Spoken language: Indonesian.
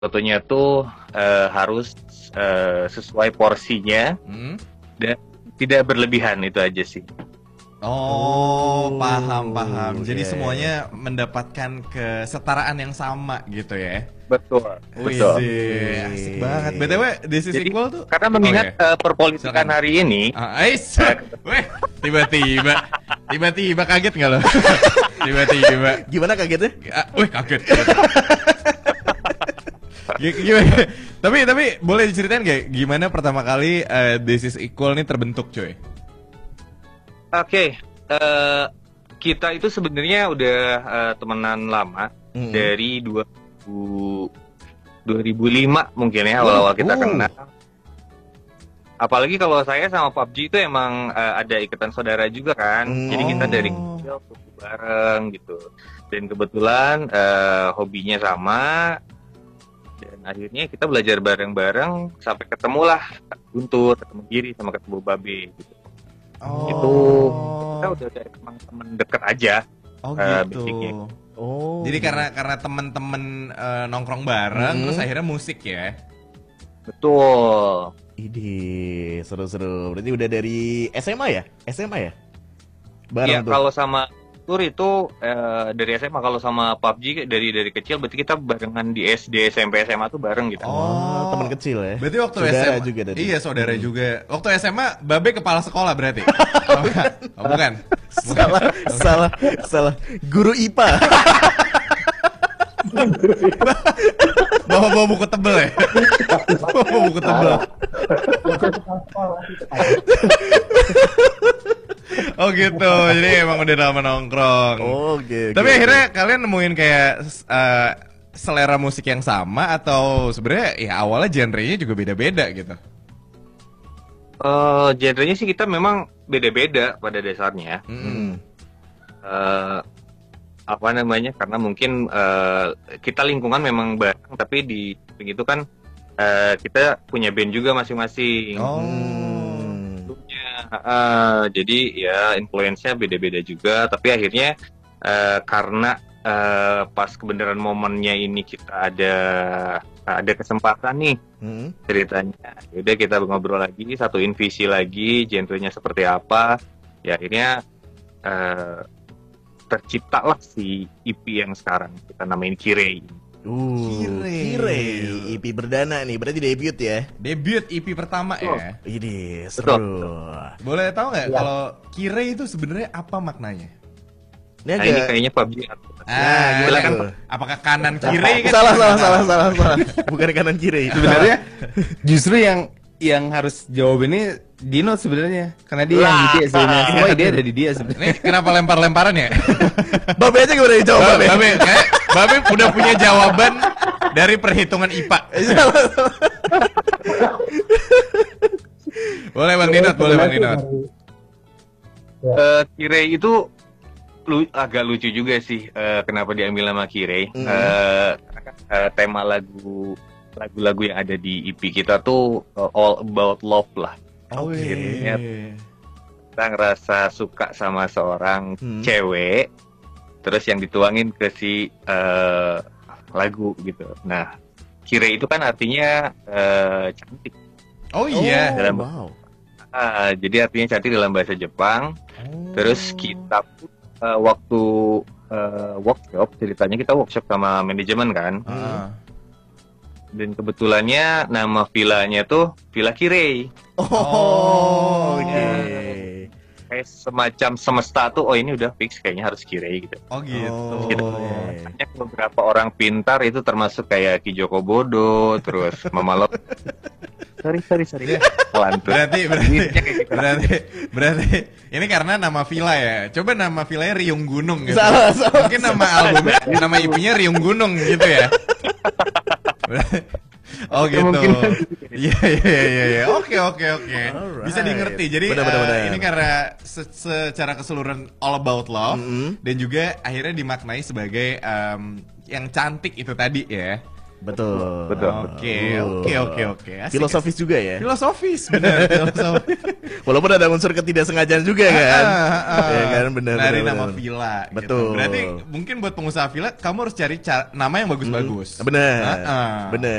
Fotonya tuh harus sesuai porsinya dan tidak berlebihan, itu aja sih. Oh, paham. Jadi iya. semuanya mendapatkan kesetaraan yang sama gitu ya. Betul, betul. Wih, asik banget. BTW, This is Jadi, Equal tuh. karena mengingat perpolitikan Silakan. hari ini, Weh, tiba-tiba kaget nggak lo? Tiba-tiba. Gimana kagetnya? Wih, kaget. Gimana? Tapi boleh diceritain gak gimana pertama kali This is Equal nih terbentuk, coy? Oke, kita itu sebenarnya udah temenan lama dari 2005 mungkin ya, awal-awal kita kenal. Apalagi kalau saya sama PUBG itu emang ada ikatan saudara juga kan. Jadi kita dari kecil bareng gitu. Dan kebetulan hobinya sama. Dan akhirnya kita belajar bareng-bareng sampai ketemulah Guntur, ketemu Giri, sama ketemu Babe gitu. Itu kita udah emang temen deket aja. Oh gitu. Basicnya. Jadi karena temen-temen nongkrong bareng, terus akhirnya musik ya. Betul. Idih, seru-seru. Berarti udah dari SMA ya? SMA ya? Iya, kalau sama Tur itu dari SMA, kalau sama PUBG dari kecil, berarti kita barengan di SD, SMP, SMA tuh bareng gitu. Oh, teman kecil ya. Berarti waktu saudara SMA juga tadi. Iya, saudara juga. Waktu SMA Babe kepala sekolah berarti. Bukan. Salah. Guru IPA. Bawa buku tebel ya? Bawa buku tebel. Oh gitu, jadi emang udah lama nongkrong. Oke. Tapi akhirnya kalian nemuin kayak selera musik yang sama, atau sebenarnya ya awalnya genrenya juga beda-beda gitu? Genrenya sih kita memang beda-beda pada dasarnya. Apa namanya? Karena mungkin kita lingkungan memang bareng, tapi di itu kan kita punya band juga masing-masing. Jadi ya influence-nya beda-beda juga, tapi akhirnya karena pas kebenaran momennya ini kita ada kesempatan nih ceritanya, udah kita ngobrol lagi, satuin visi lagi, genrenya seperti apa, ya akhirnya terciptalah si EP yang sekarang kita namain Kirei. Kirei, EP berdana nih, berarti debut ya? Debut EP pertama ya? Ini seru. Boleh tahu nggak kalau Kirei itu sebenarnya apa maknanya? Ini kayaknya PUBG. Silakan. Apakah kanan Kirei kan? Salah. Bukan kanan Kirei. Sebenarnya justru yang harus jawab ini Dino sebenarnya, karena dia yang ide sebenarnya. Semua ide ada di dia sebenarnya. Ini kenapa lempar-lemparan ya? Babe aja gimana dijawab, Babe? Babe udah punya jawaban dari perhitungan IPA. Boleh Bang Dinot. Kirei itu agak lucu juga sih, kenapa diambil nama Kirei. Tema lagu-lagu yang ada di EP kita tuh all about love lah. Akhirnya kita ngerasa suka sama seorang cewek, terus yang dituangin ke si lagu gitu. Nah, Kirei itu kan artinya cantik. Oh iya. Jadi artinya cantik dalam bahasa Jepang. Terus kita waktu workshop, ceritanya kita workshop sama manajemen kan. Dan kebetulannya nama villanya tuh Villa Kirei. Kayak semacam semesta tuh, ini udah fix kayaknya harus Kirei gitu. Oh gitu. Banyak beberapa orang pintar itu termasuk kayak Ki Joko Bodo, terus Mama Lop. Sorry. Berarti ini karena nama villa ya. Coba nama villanya Riung Gunung gitu. Salah. Mungkin nama albumnya, nama IP-nya Riung Gunung gitu ya. Oh gitu. Iya. Oke. Bisa dimengerti. Jadi ini karena secara keseluruhan all about love, dan juga akhirnya dimaknai sebagai yang cantik itu tadi ya. Betul. Oke. Asik, Filosofis juga ya. Filosofis, benar. Filosofis. Walaupun ada unsur ketidaksengajaan juga kan. Ya kan, benar. Dari nama villa. Betul. Gitu. Berarti mungkin buat pengusaha villa kamu harus cari nama yang bagus-bagus. Benar. Benar.